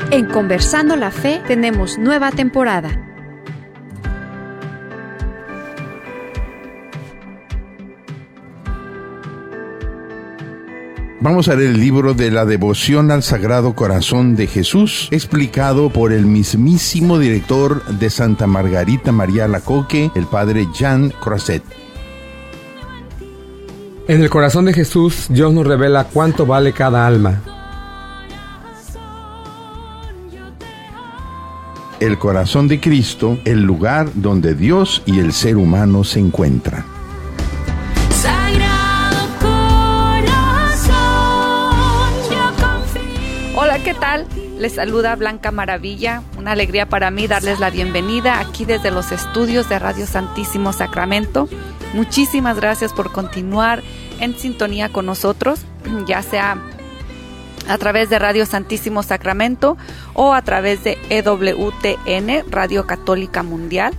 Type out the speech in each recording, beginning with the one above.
En Conversando la Fe tenemos nueva temporada. Vamos a leer el libro de la devoción al Sagrado Corazón de Jesús, explicado por el mismísimo director de Santa Margarita María Alacoque, el padre Jean Croiset. En el corazón de Jesús, Dios nos revela cuánto vale cada alma. El corazón de Cristo, el lugar donde Dios y el ser humano se encuentran. Sagrado Corazón, yo confío. Hola, ¿qué tal? Les saluda Blanca Maravilla. Una alegría para mí darles la bienvenida aquí desde los estudios de Radio Santísimo Sacramento. Muchísimas gracias por continuar en sintonía con nosotros, ya sea a través de Radio Santísimo Sacramento o a través de EWTN, Radio Católica Mundial.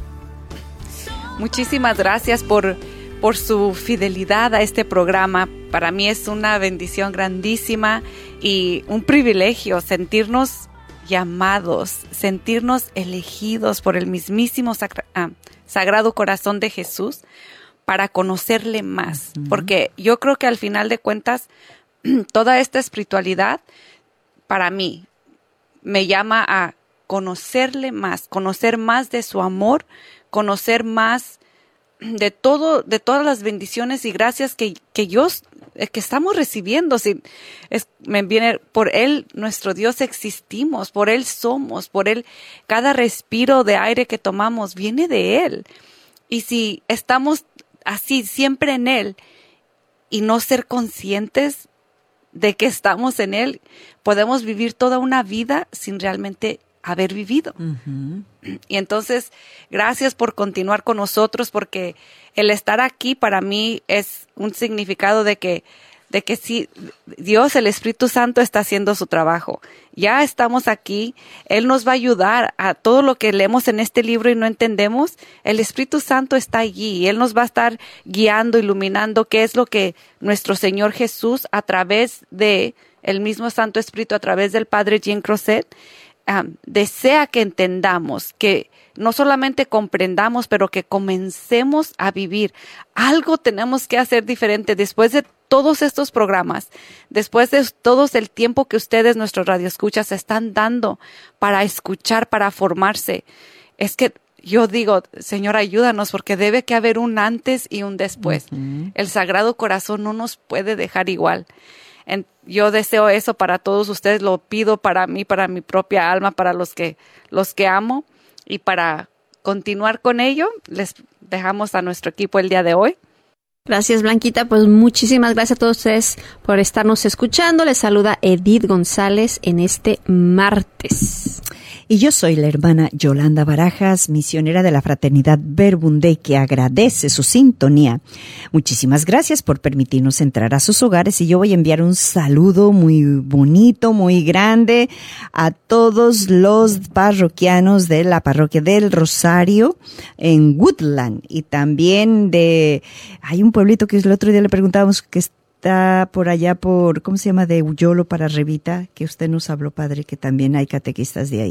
Muchísimas gracias por su fidelidad a este programa. Para mí es una bendición grandísima y un privilegio sentirnos llamados, sentirnos elegidos por el mismísimo Sagrado Corazón de Jesús para conocerle más. Porque yo creo que al final de cuentas, toda esta espiritualidad, para mí, me llama a conocerle más, conocer más de su amor, conocer más de todas las bendiciones y gracias que estamos recibiendo. Me viene por Él, nuestro Dios, existimos, por Él somos, por Él, cada respiro de aire que tomamos viene de Él. Y si estamos así siempre en Él y no ser conscientes de que estamos en Él, podemos vivir toda una vida sin realmente haber vivido. Y entonces, gracias por continuar con nosotros, porque el estar aquí para mí es un significado de que sí, Dios, el Espíritu Santo, está haciendo su trabajo. Ya estamos aquí, Él nos va a ayudar a todo lo que leemos en este libro y no entendemos. El Espíritu Santo está allí y Él nos va a estar guiando, iluminando qué es lo que nuestro Señor Jesús, a través de el mismo Santo Espíritu, a través del Padre Jean Croiset, desea que entendamos, que no solamente comprendamos, pero que comencemos a vivir. Algo tenemos que hacer diferente después de todos estos programas, después de todo el tiempo que ustedes, nuestros radioescuchas, están dando para escuchar, para formarse. Es que yo digo, Señor, ayúdanos, porque debe que haber un antes y un después. El Sagrado Corazón no nos puede dejar igual. Yo deseo eso para todos ustedes, lo pido para mí, para mi propia alma, para los que amo, y para continuar con ello, les dejamos a nuestro equipo el día de hoy. Gracias, Blanquita. Pues muchísimas gracias a todos ustedes por estarnos escuchando. Les saluda Edith González en este martes. Y yo soy la hermana Yolanda Barajas, misionera de la Fraternidad Verbum Dei, que agradece su sintonía. Muchísimas gracias por permitirnos entrar a sus hogares, y yo voy a enviar un saludo muy bonito, muy grande a todos los parroquianos de la parroquia del Rosario en Woodland, y también hay un pueblito que el otro día le preguntábamos que está por allá ¿cómo se llama? De Uyolo para Revita, que usted nos habló, padre, que también hay catequistas de ahí.